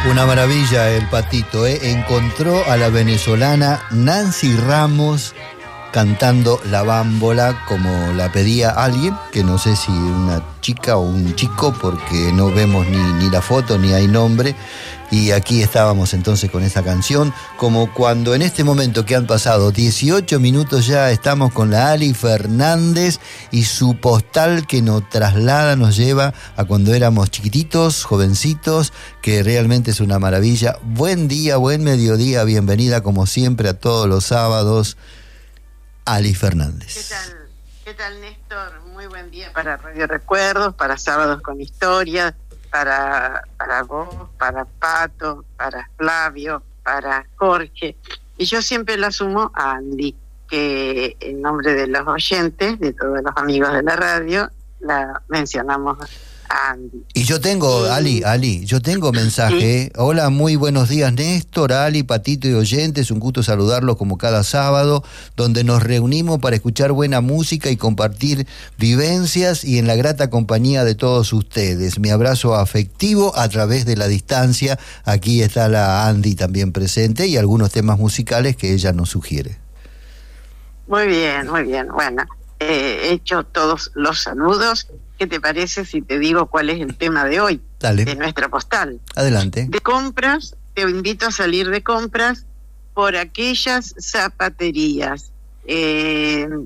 Una maravilla el Patito, ¿eh? Encontró a la venezolana Nancy Ramos cantando La Bámbola como la pedía alguien, que no sé si una chica o un chico, porque no vemos ni la foto ni hay nombre. Y aquí estábamos entonces con esta canción, como cuando en este momento que han pasado 18 minutos ya estamos con la Ali Fernández y su postal que nos traslada, nos lleva a cuando éramos chiquititos, jovencitos, que realmente es una maravilla. Buen día, buen mediodía, bienvenida como siempre a todos los sábados, Ali Fernández. ¿Qué tal, Néstor? Muy buen día para Radio Recuerdos, para Sábados con Historia, para vos, para Pato, para Flavio, para Jorge. Y yo siempre la sumo a Andy, que en nombre de los oyentes, de todos los amigos de la radio, la mencionamos a Andy. Y yo tengo, Ali, yo tengo mensaje. ¿Sí? Hola, muy buenos días, Néstor, Ali, Patito y oyentes. Un gusto saludarlos como cada sábado, donde nos reunimos para escuchar buena música y compartir vivencias y en la grata compañía de todos ustedes. Mi abrazo afectivo a través de la distancia. Aquí está la Andy también presente y algunos temas musicales que ella nos sugiere. Muy bien, muy bien. Bueno, he hecho todos los saludos. ¿Qué te parece si te digo cuál es el tema de hoy? Dale. De nuestra postal? Adelante. De compras, te invito a salir de compras por aquellas zapaterías del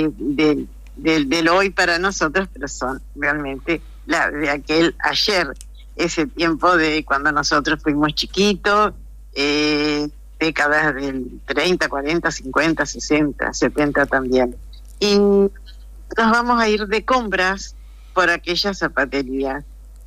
hoy para nosotros, pero son realmente la de aquel ayer, ese tiempo de cuando nosotros fuimos chiquitos, décadas del 30, 40, 50, 60, 70 también. Y nos vamos a ir de compras por aquellas zapaterías.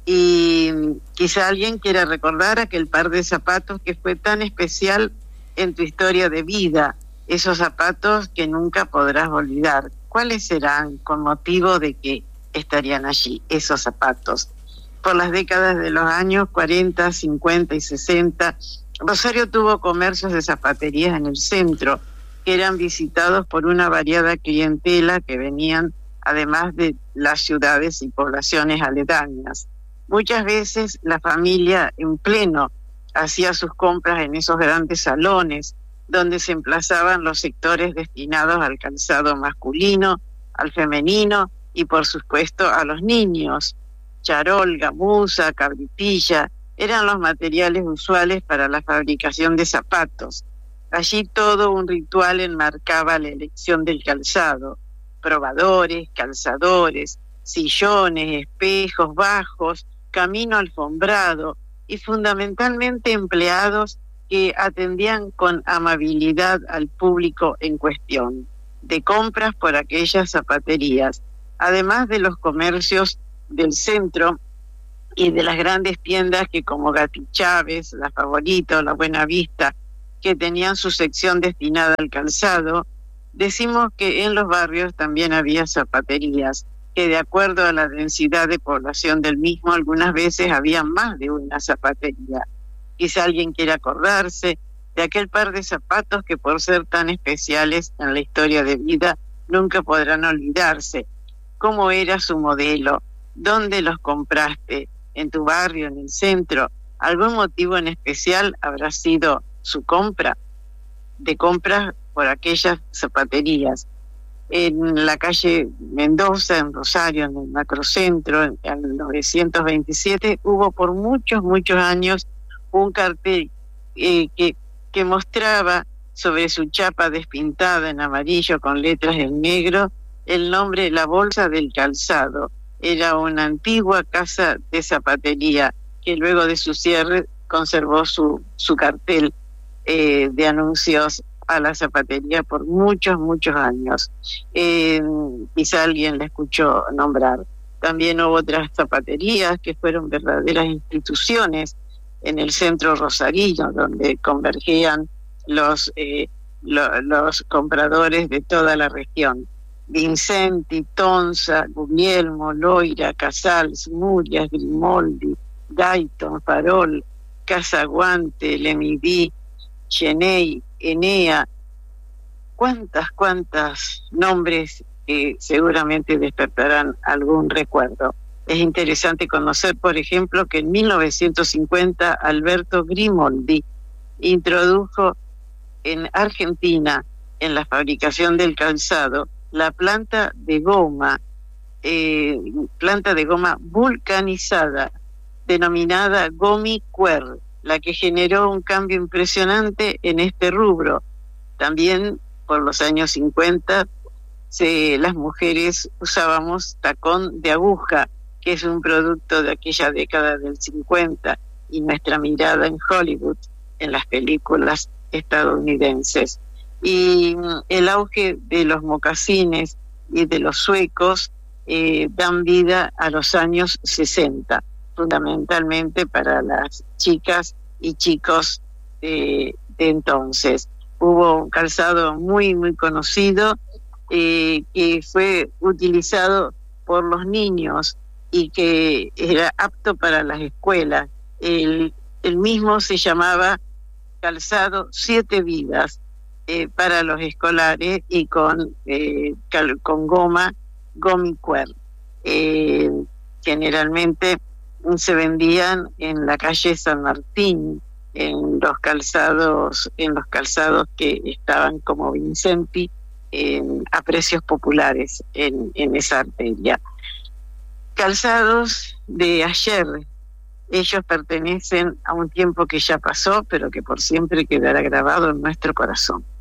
Y quizá alguien quiera recordar aquel par de zapatos que fue tan especial en tu historia de vida, esos zapatos que nunca podrás olvidar. ¿Cuáles serán con motivo de que estarían allí esos zapatos? Por las décadas de los años 40, 50 y 60, Rosario tuvo comercios de zapaterías en el centro, que eran visitados por una variada clientela que venían además de las ciudades y poblaciones aledañas. Muchas veces la familia en pleno hacía sus compras en esos grandes salones, donde se emplazaban los sectores destinados al calzado masculino, al femenino y por supuesto a los niños. Charol, gamuza, cabripilla eran los materiales usuales para la fabricación de zapatos. Allí todo un ritual enmarcaba la elección del calzado: probadores, calzadores, sillones, espejos bajos, camino alfombrado y fundamentalmente empleados que atendían con amabilidad al público en cuestión. De compras por aquellas zapaterías, además de los comercios del centro y de las grandes tiendas que como Gatti Chávez, La Favorito, La Buena Vista, que tenían su sección destinada al calzado, decimos que en los barrios también había zapaterías, que de acuerdo a la densidad de población del mismo, algunas veces había más de una zapatería. Quizá alguien quiera acordarse de aquel par de zapatos que por ser tan especiales en la historia de vida, nunca podrán olvidarse. ¿Cómo era su modelo? ¿Dónde los compraste? ¿En tu barrio, en el centro? ¿Algún motivo en especial habrá sido su compra? De compras por aquellas zapaterías. En la calle Mendoza, en Rosario, en el macrocentro, en el 927, hubo por muchos años un cartel que mostraba sobre su chapa despintada en amarillo con letras en negro el nombre La Bolsa del Calzado. Era una antigua casa de zapatería que luego de su cierre conservó su cartel de anuncios a la zapatería por muchos años. Quizá alguien la escuchó nombrar. También hubo otras zapaterías que fueron verdaderas instituciones en el centro rosarino, donde convergían los compradores de toda la región. Vincenti, Tonza, Guglielmo, Loira, Casals, Murias, Grimoldi, Gayton, Farol, Casaguante, Lemidí, Cheney, Enea. ¿Cuántas nombres que seguramente despertarán algún recuerdo? Es interesante conocer, por ejemplo, que en 1950 Alberto Grimoldi introdujo en Argentina, en la fabricación del calzado, la planta de goma vulcanizada, denominada Gomi-Cuer, la que generó un cambio impresionante en este rubro. También por los años 50 las mujeres usábamos tacón de aguja, que es un producto de aquella década del 50, y nuestra mirada en Hollywood, en las películas estadounidenses. Y el auge de los mocasines y de los zuecos dan vida a los años 60, fundamentalmente para las chicas y chicos de entonces. Hubo un calzado muy, muy conocido que fue utilizado por los niños y que era apto para las escuelas. El mismo se llamaba calzado 7 vidas para los escolares y con goma Gomi-Cuer. Generalmente se vendían en la calle San Martín, en los calzados que estaban como Vincenti, a precios populares en esa arteria. Calzados de ayer, ellos pertenecen a un tiempo que ya pasó, pero que por siempre quedará grabado en nuestro corazón.